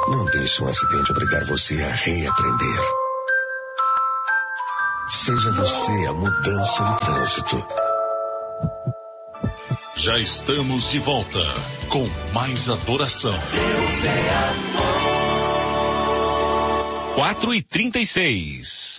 Não deixe um acidente obrigar você a reaprender. Seja você a mudança no trânsito. Já estamos de volta com mais adoração. Deus é amor. 4:36.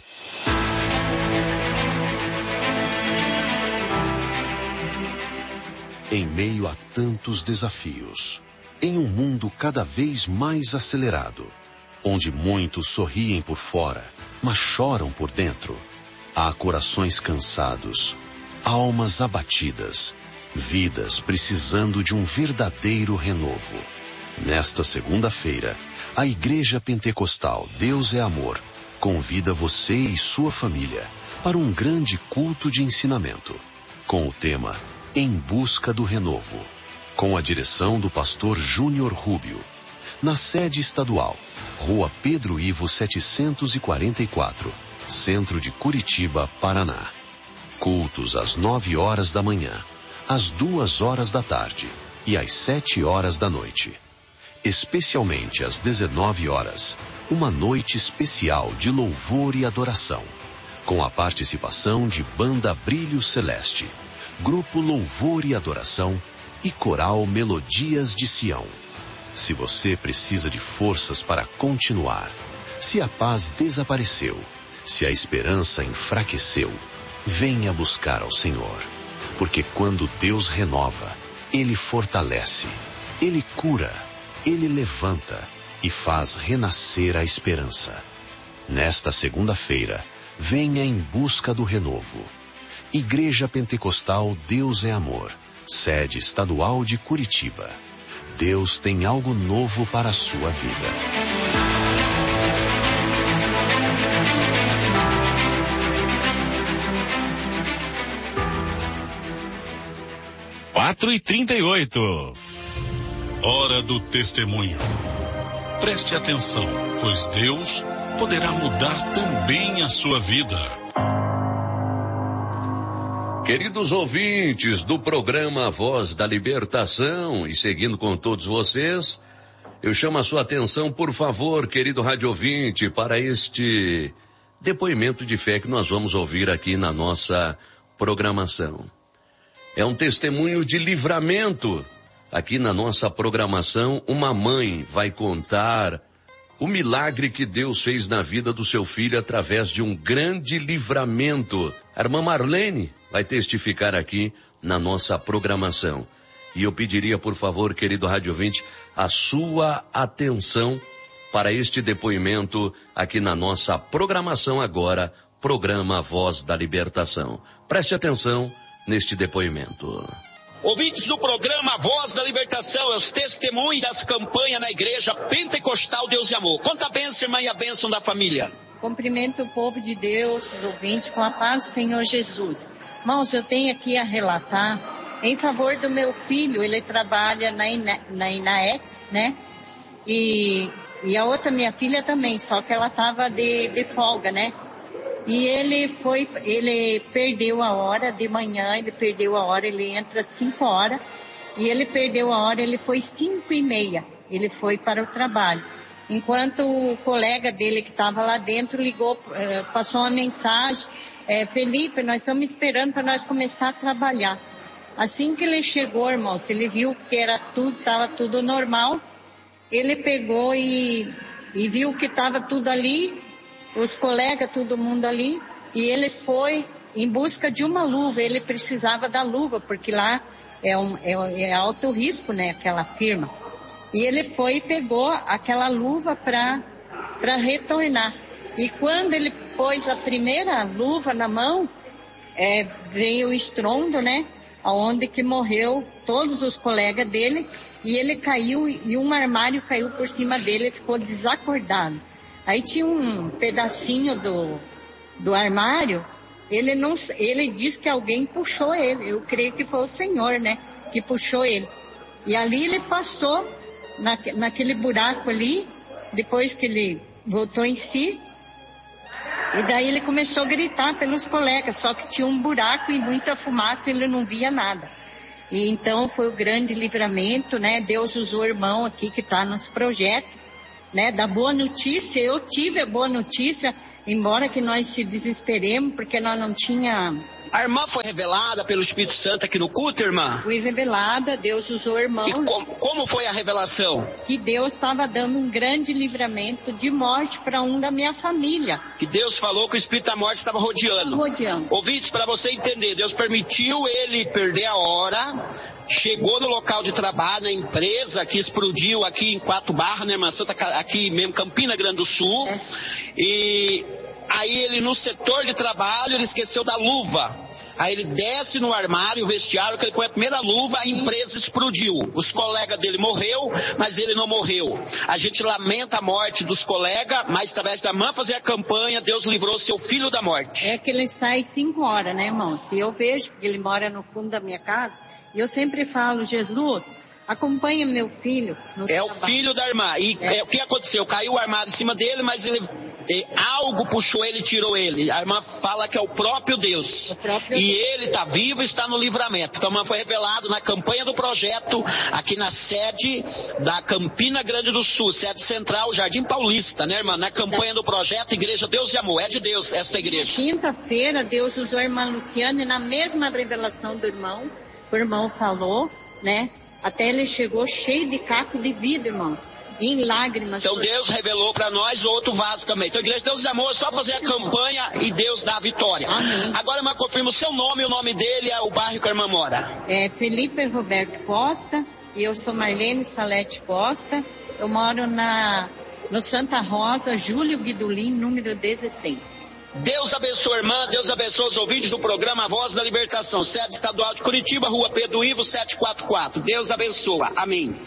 Em meio a tantos desafios, em um mundo cada vez mais acelerado, onde muitos sorriem por fora, mas choram por dentro, há corações cansados, almas abatidas, vidas precisando de um verdadeiro renovo. Nesta segunda-feira, a Igreja Pentecostal Deus é Amor convida você e sua família para um grande culto de ensinamento, com o tema Em Busca do Renovo, com a direção do pastor Júnior Rubio, na sede estadual, Rua Pedro Ivo 744, centro de Curitiba, Paraná. Cultos às 9 horas da manhã, às 2 horas da tarde e às 7 horas da noite. Especialmente às 19 horas, uma noite especial de louvor e adoração, com a participação de Banda Brilho Celeste, Grupo Louvor e Adoração e Coral Melodias de Sião. Se você precisa de forças para continuar, se a paz desapareceu, se a esperança enfraqueceu, venha buscar ao Senhor. Porque quando Deus renova, Ele fortalece, Ele cura, Ele levanta e faz renascer a esperança. Nesta segunda-feira, venha em busca do renovo. Igreja Pentecostal Deus é Amor, sede estadual de Curitiba. Deus tem algo novo para a sua vida. Quatro e 38. Hora do testemunho. Preste atenção, pois Deus poderá mudar também a sua vida. Queridos ouvintes do programa Voz da Libertação, e seguindo com todos vocês, eu chamo a sua atenção, por favor, querido rádio ouvinte, para este depoimento de fé que nós vamos ouvir aqui na nossa programação. É um testemunho de livramento. Aqui na nossa programação, uma mãe vai contar o milagre que Deus fez na vida do seu filho através de um grande livramento. A irmã Marlene vai testificar aqui na nossa programação. E eu pediria, por favor, querido rádio ouvinte, a sua atenção para este depoimento aqui na nossa programação agora, programa Voz da Libertação. Preste atenção neste depoimento. Ouvintes do programa Voz da Libertação, é os testemunhos das campanhas na Igreja Pentecostal Deus e Amor. Conta a bênção, irmã, e a bênção da família. Cumprimento o povo de Deus, os ouvintes, com a paz do Senhor Jesus. Irmãos, eu tenho aqui a relatar em favor do meu filho. Ele trabalha na INAEX, né? E a outra minha filha também, só que ela estava de folga, né? E ele perdeu a hora de manhã, ele entra às 5 horas, e ele perdeu a hora, ele foi 5:30, ele foi para o trabalho. Enquanto o colega dele que estava lá dentro ligou, passou uma mensagem, Felipe, nós estamos esperando para nós começar a trabalhar. Assim que ele chegou, irmãos, ele viu que estava tudo normal, ele pegou e viu que estava tudo ali, os colegas, todo mundo ali, e ele foi em busca de uma luva. Ele precisava da luva, porque lá é alto risco, né, aquela firma. E ele foi e pegou aquela luva para retornar. E quando ele pôs a primeira luva na mão, veio o estrondo, né, aonde que morreu todos os colegas dele, e ele caiu, e um armário caiu por cima dele, ele ficou desacordado. Aí tinha um pedacinho do armário, ele disse que alguém puxou ele, eu creio que foi o Senhor, né, que puxou ele. E ali ele passou naquele buraco ali, depois que ele voltou em si, e daí ele começou a gritar pelos colegas, só que tinha um buraco e muita fumaça, ele não via nada. E então foi o grande livramento, né, Deus usou o irmão aqui que está nos projetos, né, da boa notícia. Eu tive a boa notícia, embora que nós se desesperemos, porque nós não tinha... A irmã foi revelada pelo Espírito Santo aqui no culto, irmã? Fui revelada, Deus usou irmãos. E como foi a revelação? Que Deus estava dando um grande livramento de morte para um da minha família. Que Deus falou que o espírito da morte estava rodeando. Ouvintes, para você entender, Deus permitiu ele perder a hora, chegou no local de trabalho, na empresa que explodiu aqui em 4 Barras, né, irmã Santa, aqui mesmo, Campina Grande do Sul. E aí ele, no setor de trabalho, ele esqueceu da luva. Aí ele desce no armário, o vestiário, que ele põe a primeira luva, a empresa explodiu. Os colegas dele morreu, mas ele não morreu. A gente lamenta a morte dos colegas, mas através da irmã fazer a campanha, Deus livrou seu filho da morte. É que ele sai 5 horas, né, irmão? Se eu vejo que ele mora no fundo da minha casa, e eu sempre falo, Jesus, acompanha meu filho. É o filho da irmã. E o que aconteceu? Caiu o armário em cima dele, mas algo puxou ele e tirou ele. A irmã fala que é o próprio Deus. E ele está vivo e está no livramento. Então a irmã foi revelado na campanha do projeto, aqui na sede da Campina Grande do Sul, sede central, Jardim Paulista, né, irmã? Na campanha do projeto Igreja Deus de Amor. É de Deus essa igreja. Quinta-feira, Deus usou a irmã Luciane na mesma revelação do irmão. O irmão falou, né? Até ele chegou cheio de caco de vidro, irmãos. Em lágrimas. Então Deus revelou para nós outro vaso também. Então, Igreja Deus de Amor, é só fazer a campanha e Deus dá a vitória. Amém. Agora, irmã, confirma o seu nome e o nome dele, é o bairro que a irmã mora. É Felipe Roberto Costa e eu sou Marlene Salete Costa. Eu moro no Santa Rosa, Júlio Guidolin, número 16. Deus abençoe a irmã, Deus abençoe os ouvintes do programa Voz da Libertação, sede estadual de Curitiba, Rua Pedro Ivo, 744. Deus abençoa. Amém.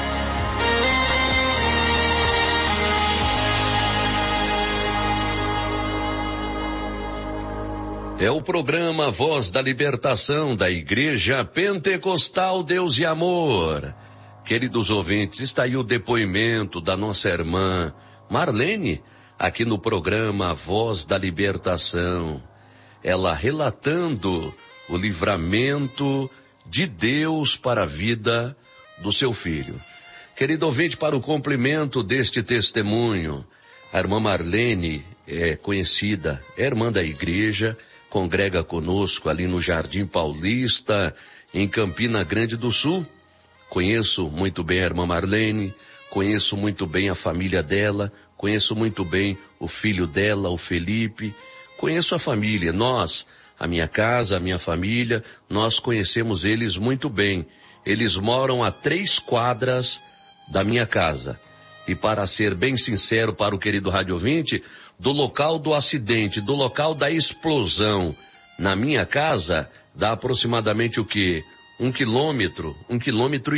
É o programa Voz da Libertação da Igreja Pentecostal Deus e Amor. Queridos ouvintes, está aí o depoimento da nossa irmã Marlene, aqui no programa Voz da Libertação. Ela relatando o livramento de Deus para a vida do seu filho. Querido ouvinte, para o complemento deste testemunho, a irmã Marlene é conhecida, é irmã da igreja, congrega conosco ali no Jardim Paulista, em Campina Grande do Sul. Conheço muito bem a irmã Marlene, conheço muito bem a família dela, conheço muito bem o filho dela, o Felipe, conheço a família. Nós, a minha casa, a minha família, nós conhecemos eles muito bem. Eles moram a 3 quadras da minha casa. E para ser bem sincero para o querido rádio ouvinte, do local do acidente, do local da explosão na minha casa, dá aproximadamente o quê? 1 quilômetro, 1,5 quilômetro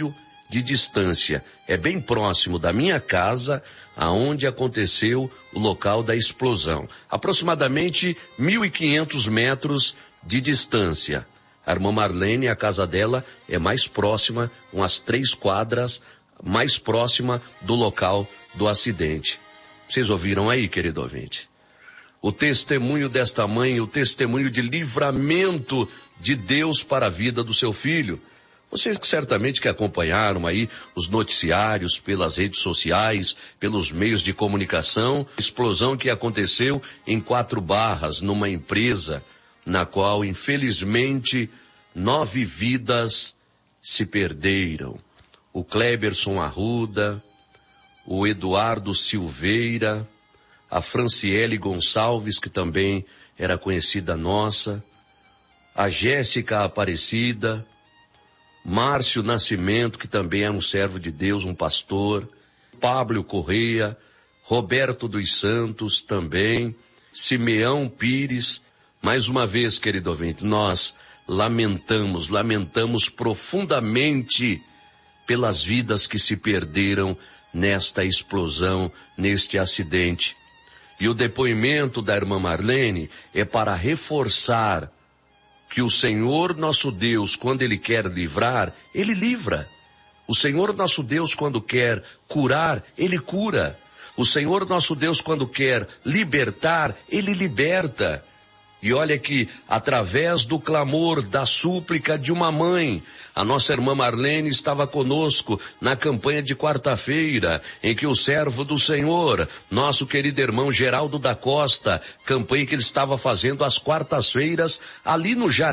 de distância. É bem próximo da minha casa, aonde aconteceu o local da explosão. Aproximadamente 1.500 metros de distância. A irmã Marlene, a casa dela é mais próxima, umas 3 quadras, mais próxima do local do acidente. Vocês ouviram aí, querido ouvinte? O testemunho desta mãe, o testemunho de livramento de Deus para a vida do seu filho. Vocês certamente que acompanharam aí os noticiários pelas redes sociais, pelos meios de comunicação, explosão que aconteceu em 4 Barras, numa empresa na qual, infelizmente, 9 vidas se perderam. O Cleberson Arruda, o Eduardo Silveira, a Franciele Gonçalves, que também era conhecida nossa, a Jéssica Aparecida, Márcio Nascimento, que também era um servo de Deus, um pastor, Pablo Correia, Roberto dos Santos também, Simeão Pires. Mais uma vez, querido ouvinte, nós lamentamos profundamente pelas vidas que se perderam nesta explosão, neste acidente. E o depoimento da irmã Marlene é para reforçar que o Senhor nosso Deus, quando Ele quer livrar, Ele livra. O Senhor nosso Deus, quando quer curar, Ele cura. O Senhor nosso Deus, quando quer libertar, Ele liberta. E olha que, através do clamor, da súplica de uma mãe, a nossa irmã Marlene estava conosco na campanha de quarta-feira, em que o servo do Senhor, nosso querido irmão Geraldo da Costa, campanha que ele estava fazendo às quartas-feiras, ali no Jardim